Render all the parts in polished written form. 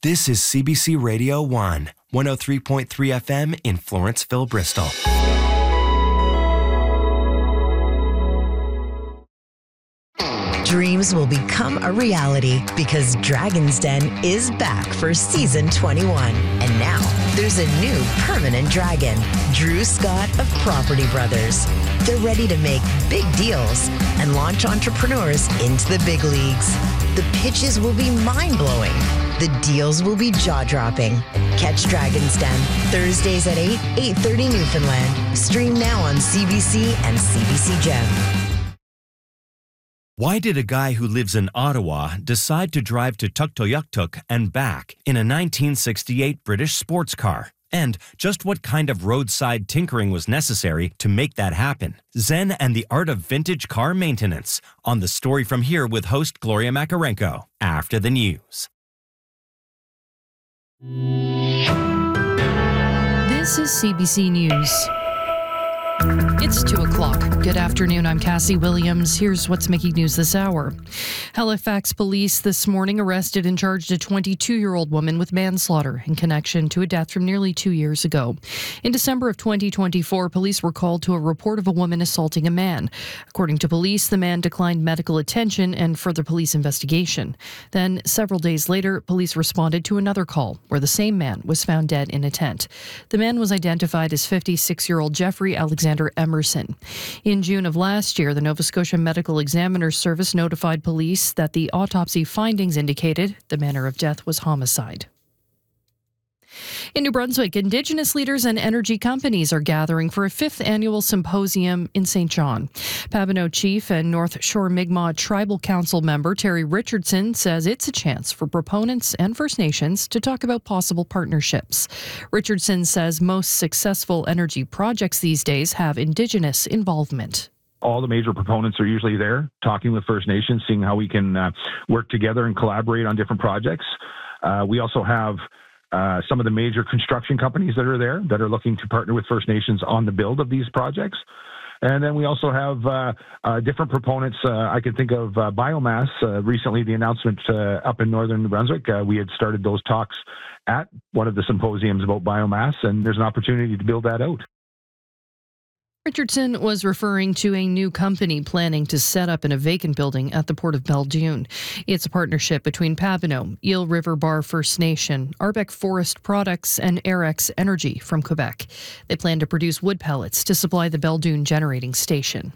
This is CBC Radio 1, 103.3 FM in Florenceville, Bristol. Dreams will become a reality because Dragon's Den is back for season 21. And now there's a new permanent dragon, Drew Scott of Property Brothers. They're ready to make big deals and launch entrepreneurs into the big leagues. The pitches will be mind-blowing. The deals will be jaw-dropping. Catch Dragon's Den Thursdays at 8:30 Newfoundland. Stream now on CBC and CBC Gem. Why did a guy who lives in Ottawa decide to drive to Tuktoyaktuk and back in a 1968 British sports car? And just what kind of roadside tinkering was necessary to make that happen? Zen and the art of vintage car maintenance. On The Story From Here with host Gloria Makarenko after the news. This is CBC News. It's 2 o'clock. Good afternoon. I'm Cassie Williams. Here's what's making news this hour. Halifax police this morning arrested and charged a 22-year-old woman with manslaughter in connection to a death from nearly 2 years ago. In December of 2024, police were called to a report of a woman assaulting a man. According to police, the man declined medical attention and further police investigation. Then, several days later, police responded to another call where the same man was found dead in a tent. The man was identified as 56-year-old Jeffrey Alexander Emerson. In June of last year, the Nova Scotia Medical Examiner's Service notified police that the autopsy findings indicated the manner of death was homicide. In New Brunswick, Indigenous leaders and energy companies are gathering for a 5th annual symposium in St. John. Pabineau Chief and North Shore Mi'kmaq Tribal Council member Terry Richardson says it's a chance for proponents and First Nations to talk about possible partnerships. Richardson says most successful energy projects these days have Indigenous involvement. All the major proponents are usually there, talking with First Nations, seeing how we can work together and collaborate on different projects. We also have some of the major construction companies that are there that are looking to partner with First Nations on the build of these projects. And then we also have different proponents. I can think of biomass. Recently, the announcement up in northern New Brunswick, we had started those talks at one of the symposiums about biomass, and there's an opportunity to build that out. Richardson was referring to a new company planning to set up in a vacant building at the Port of Belledune. It's a partnership between Pabineau, Eel River Bar First Nation, Arbec Forest Products, and Arex Energy from Quebec. They plan to produce wood pellets to supply the Belledune generating station.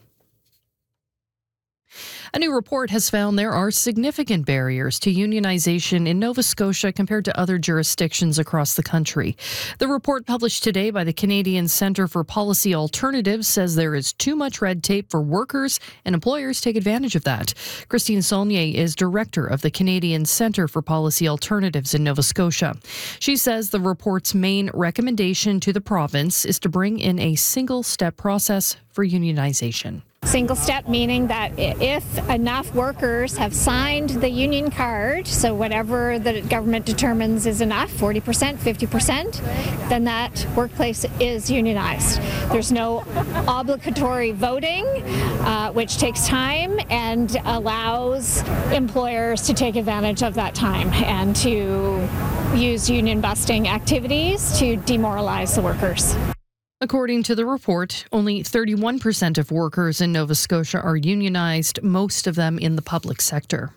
A new report has found there are significant barriers to unionization in Nova Scotia compared to other jurisdictions across the country. The report published today by the Canadian Centre for Policy Alternatives says there is too much red tape for workers, and employers take advantage of that. Christine Saulnier is director of the Canadian Centre for Policy Alternatives in Nova Scotia. She says the report's main recommendation to the province is to bring in a single-step process for unionization. Single step meaning that if enough workers have signed the union card, so whatever the government determines is enough, 40%, 50%, then that workplace is unionized. There's no obligatory voting, which takes time and allows employers to take advantage of that time and to use union busting activities to demoralize the workers. According to the report, only 31% of workers in Nova Scotia are unionized, most of them in the public sector.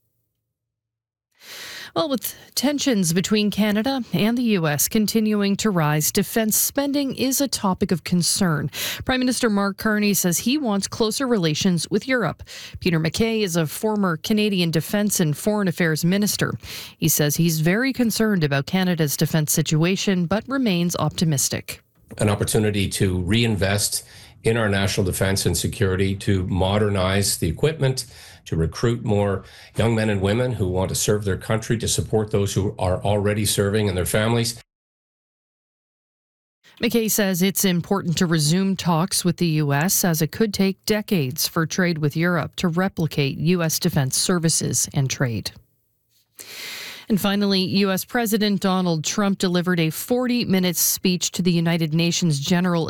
Well, with tensions between Canada and the U.S. continuing to rise, defense spending is a topic of concern. Prime Minister Mark Carney says he wants closer relations with Europe. Peter MacKay is a former Canadian Defense and Foreign Affairs Minister. He says he's very concerned about Canada's defense situation, but remains optimistic. An opportunity to reinvest in our national defense and security, to modernize the equipment, to recruit more young men and women who want to serve their country, to support those who are already serving and their families. MacKay says it's important to resume talks with the U.S. as it could take decades for trade with Europe to replicate U.S. defense services and trade. And finally, U.S. President Donald Trump delivered a 40-minute speech to the United Nations General